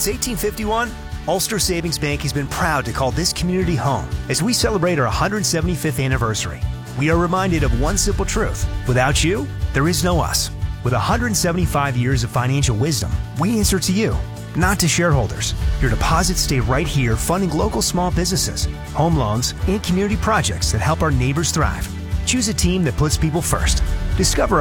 Since 1851, Ulster Savings Bank has been proud to call this community home. As we celebrate our 175th anniversary, we are reminded of one simple truth. Without you, there is no us. With 175 years of financial wisdom, we answer to you, not to shareholders. Your deposits stay right here funding local small businesses, home loans, and community projects that help our neighbors thrive. Choose a team that puts people first. Discover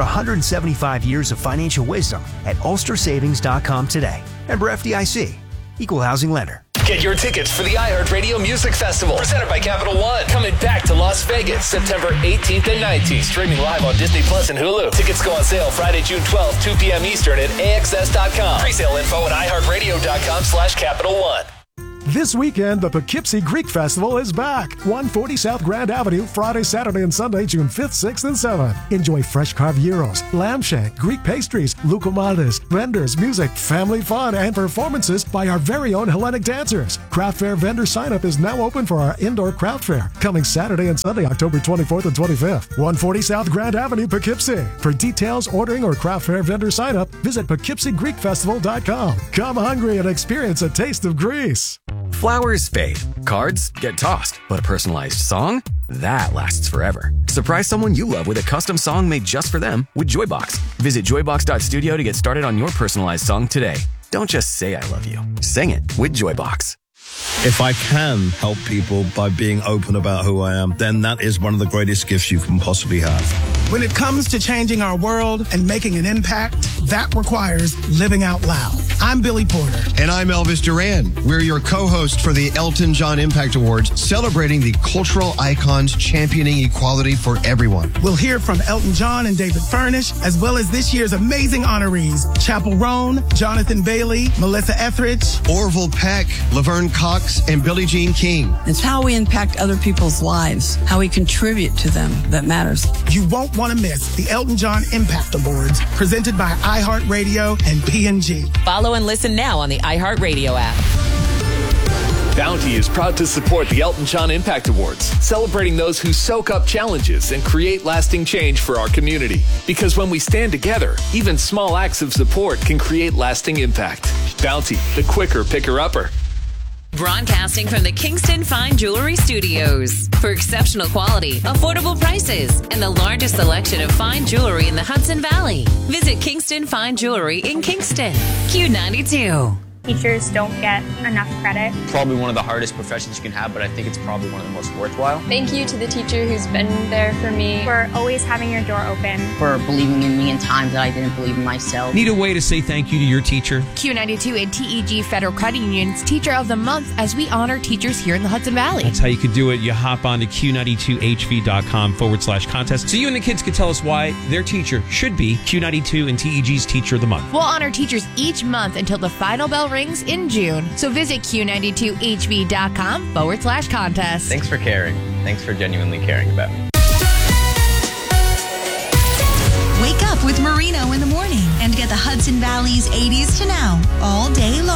175 years of financial wisdom at ulstersavings.com today. Member FDIC, Equal Housing Lender. Get your tickets for the iHeartRadio Music Festival, presented by Capital One. Coming back to Las Vegas, September 18th and 19th. Streaming live on Disney Plus and Hulu. Tickets go on sale Friday, June 12th, 2 p.m. Eastern at AXS.com. Presale info at iHeartRadio.com/Capital One. This weekend, the Poughkeepsie Greek Festival is back. 140 South Grand Avenue, Friday, Saturday, and Sunday, June 5th, 6th, and 7th. Enjoy fresh carved gyros, lamb shank, Greek pastries, loukoumades, vendors, music, family fun, and performances by our very own Hellenic dancers. Craft Fair vendor sign-up is now open for our indoor craft fair, coming Saturday and Sunday, October 24th and 25th. 140 South Grand Avenue, Poughkeepsie. For details, ordering, or craft fair vendor sign-up, visit PoughkeepsieGreekFestival.com. Come hungry and experience a taste of Greece. Flowers fade, cards get tossed, but a personalized song? That lasts forever. Surprise someone you love with a custom song made just for them with Joybox. Visit joybox.studio to get started on your personalized song today. Don't just say I love you. Sing it with Joybox. If I can help people by being open about who I am, then that is one of the greatest gifts you can possibly have. When it comes to changing our world and making an impact, that requires living out loud. I'm Billy Porter. And I'm Elvis Duran. We're your co-host for the Elton John Impact Awards, celebrating the cultural icons championing equality for everyone. We'll hear from Elton John and David Furnish, as well as this year's amazing honorees, Chappell Roan, Jonathan Bailey, Melissa Etheridge, Orville Peck, Laverne Cox, and Billie Jean King. It's how we impact other people's lives, how we contribute to them that matters. You won't want to miss the Elton John Impact Awards, presented by iHeartRadio and P&G. Follow and listen now on the iHeartRadio app. Bounty is proud to support the Elton John Impact Awards, celebrating those who soak up challenges and create lasting change for our community. Because when we stand together, even small acts of support can create lasting impact. Bounty, the quicker picker-upper. Broadcasting from the Kingston Fine Jewelry Studios. For exceptional quality, affordable prices, and the largest selection of fine jewelry in the Hudson Valley. Visit Kingston Fine Jewelry in Kingston. Q92. Teachers don't get enough credit. Probably one of the hardest professions you can have, but I think it's probably one of the most worthwhile. Thank you to the teacher who's been there for me. For always having your door open. For believing in me in times that I didn't believe in myself. Need a way to say thank you to your teacher? Q92 and TEG Federal Credit Union's Teacher of the Month as we honor teachers here in the Hudson Valley. That's how you could do it. You hop on to Q92HV.com/contest so you and the kids could tell us why their teacher should be Q92 and TEG's Teacher of the Month. We'll honor teachers each month until the final bell rings in June. So visit Q92HV.com/contest. Thanks for caring. Thanks for genuinely caring about me. Wake up with Marino in the morning and get the Hudson Valley's 80s to now all day long.